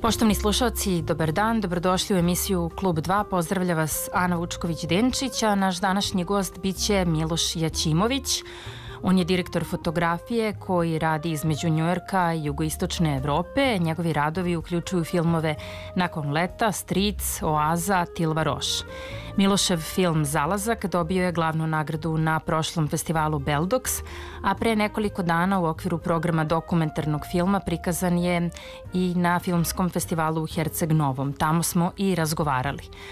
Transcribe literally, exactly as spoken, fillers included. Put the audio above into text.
Poštovni slušalci, dobar dan, dobrodošli u emisiju Klub dva. Pozdravlja vas Ana Vučković-Denčić, a naš današnji gost biće Miloš Jaćimović. On je direktor fotografije koji radi između Njujorka i jugoistočne Evrope. Njegovi radovi uključuju filmove Nakon leta, Stric, Oaza, Tilva Roš. Milošev film Zalazak dobio je glavnu nagradu na prošlom festivalu Beldox, a pre nekoliko dana u okviru programa dokumentarnog filma prikazan je i na filmskom festivalu u Herceg Novom. Tamo smo i razgovarali.